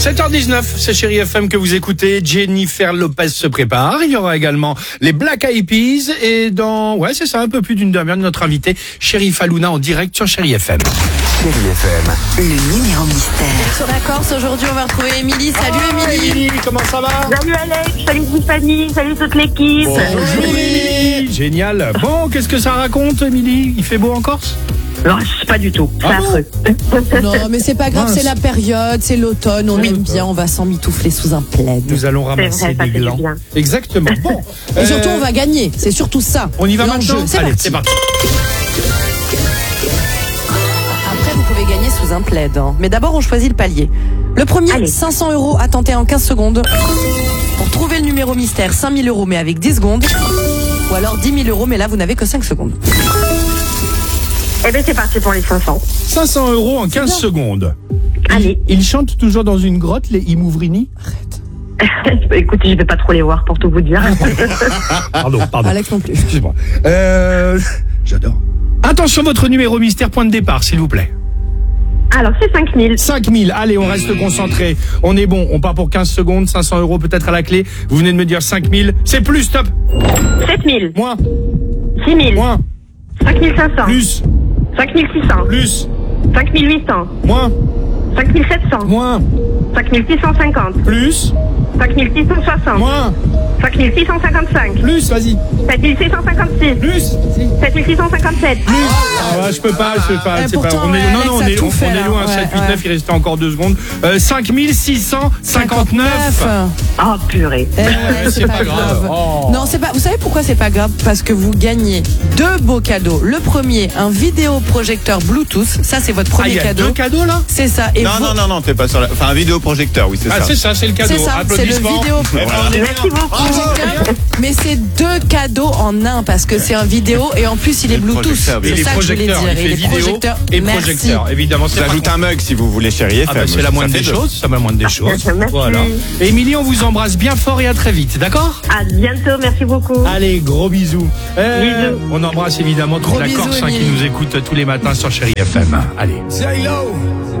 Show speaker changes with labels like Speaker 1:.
Speaker 1: 7h19, c'est Chérie FM que vous écoutez. Jennifer Lopez se prépare. Il y aura également les Black Eyed Peas et c'est ça, un peu plus d'une demi-heure de notre invité, Chérif Halouna en direct sur Chérie FM.
Speaker 2: Chérie FM, le numéro mystère.
Speaker 3: Sur la Corse, aujourd'hui, on va retrouver Émilie. Salut Émilie.
Speaker 1: Émilie, comment ça va?
Speaker 4: Salut Alex, salut Tiffany, salut toute l'équipe.
Speaker 1: Bonjour Émilie. Génial. Bon, qu'est-ce que ça raconte, Émilie? Il fait beau en Corse?
Speaker 4: Non, pas du tout, c'est affreux.
Speaker 3: Non, mais c'est pas grave, c'est la période, c'est l'automne, on aime bien, on va s'emmitoufler sous un plaid.
Speaker 1: Nous allons ramasser
Speaker 4: C'est vrai, ça
Speaker 1: des
Speaker 4: fait du
Speaker 1: glands.
Speaker 4: bien.
Speaker 1: Exactement. Bon.
Speaker 3: Et surtout, on va gagner, c'est surtout ça.
Speaker 1: On y va
Speaker 3: l'enjeu.
Speaker 1: maintenant?
Speaker 3: C'est
Speaker 1: Allez,
Speaker 3: parti.
Speaker 1: c'est parti.
Speaker 3: Après, vous pouvez gagner sous un plaid. Mais d'abord, on choisit le palier. Le premier,
Speaker 4: Allez.
Speaker 3: 500 € à tenter en 15 secondes. Pour trouver le numéro mystère, 5 000 € mais avec 10 secondes. Ou alors 10 000 € mais là, vous n'avez que 5 secondes.
Speaker 4: Eh bien, c'est parti pour les 500.
Speaker 1: 500 € en 15 secondes.
Speaker 4: Allez.
Speaker 1: Il chante toujours dans une grotte, les Imouvrini?
Speaker 4: Écoutez, je vais pas trop les voir pour tout vous dire.
Speaker 1: Pardon.
Speaker 3: Alex non plus.
Speaker 1: Excuse-moi. J'adore. Attention, votre numéro mystère, point de départ, s'il vous plaît.
Speaker 4: Alors, c'est 5000.
Speaker 1: 5000, allez, on reste concentré. On est bon, on part pour 15 secondes, 500 € peut-être à la clé. Vous venez de me dire 5000, c'est plus, stop.
Speaker 4: 7000.
Speaker 1: Moins,
Speaker 4: 6000.
Speaker 1: moins,
Speaker 4: 5500.
Speaker 1: plus,
Speaker 4: 5600.
Speaker 1: plus,
Speaker 4: 5800.
Speaker 1: moins,
Speaker 4: 5700.
Speaker 1: moins,
Speaker 4: 5650.
Speaker 1: plus,
Speaker 4: 5660.
Speaker 1: moins,
Speaker 4: 5655.
Speaker 1: plus, vas-y,
Speaker 4: 7656.
Speaker 1: plus,
Speaker 4: 7657.
Speaker 1: plus. Ah, je peux pas, c'est pas.
Speaker 3: pourtant,
Speaker 1: On est, non,
Speaker 3: Alex
Speaker 1: non,
Speaker 3: a tout fait,
Speaker 1: on est
Speaker 3: là.
Speaker 1: loin,
Speaker 3: Ouais,
Speaker 1: 7, 8, 9, il restait encore 2 secondes. 5659.
Speaker 4: Oh, purée.
Speaker 1: c'est pas grave. Oh.
Speaker 3: Non, c'est pas. Vous savez pourquoi c'est pas grave? Parce que vous gagnez 2 beaux cadeaux. Le premier, un vidéoprojecteur Bluetooth. Ça, c'est votre
Speaker 1: Ah,
Speaker 3: premier
Speaker 1: il y a
Speaker 3: cadeau.
Speaker 1: 2 cadeaux là?
Speaker 3: C'est ça. Et
Speaker 5: Non, t'es pas sur la... Enfin, un vidéoprojecteur, oui, c'est
Speaker 1: Ah,
Speaker 5: ça.
Speaker 1: c'est ça, c'est le cadeau.
Speaker 3: C'est ça, c'est le
Speaker 1: Applaudissements.
Speaker 3: vidéo.
Speaker 4: Merci beaucoup.
Speaker 3: Mais c'est 2 cadeaux en un parce que c'est un vidéo et en plus il est
Speaker 5: Et le
Speaker 3: Bluetooth.
Speaker 5: projecteur, oui.
Speaker 1: Et
Speaker 3: C'est
Speaker 1: les
Speaker 3: ça que je voulais
Speaker 1: projecteurs,
Speaker 3: dire.
Speaker 1: il fait
Speaker 3: Et les
Speaker 1: vidéo
Speaker 3: projecteurs
Speaker 1: et
Speaker 3: merci.
Speaker 1: projecteur, évidemment. C'est
Speaker 5: J'ajoute un mug si vous voulez, Chérie FM.
Speaker 1: Ah bah c'est la moindre des choses, ça va la moindre des choses.
Speaker 4: Merci.
Speaker 1: Voilà. Et Émilie, on vous embrasse bien fort et à très vite, d'accord?
Speaker 4: À bientôt, merci beaucoup.
Speaker 1: Allez, gros bisous.
Speaker 4: Bisous.
Speaker 1: On embrasse évidemment toute
Speaker 3: Gros
Speaker 1: la
Speaker 3: bisous,
Speaker 1: Corse qui
Speaker 3: Émilie.
Speaker 1: nous écoute tous les matins sur Chérie FM. Allez.
Speaker 2: J-Lo.